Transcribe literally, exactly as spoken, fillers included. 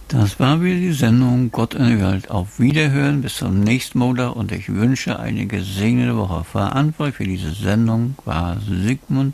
Das war wieder die Sendung Gott in der Welt. Auf Wiederhören, bis zum nächsten Monat und ich wünsche eine gesegnete Woche. Verantwortlich für diese Sendung war Sigmund